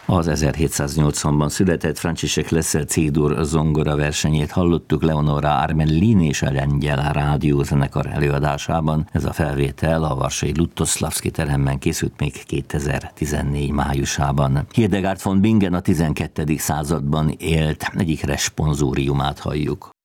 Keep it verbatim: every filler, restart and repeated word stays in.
Az ezerhétszáznyolcvanban született Franciszek Leszel C-dur zongora versenyét hallottuk Leonora Armelini és a Lengyel Rádiózenekar előadásában. Ez a felvétel a varsói Lutoszlavszki teremben készült még kétezer-tizennégy májusában. Hildegard von Bingen a tizenkettedik században élt, egyik responsóriumát halljuk.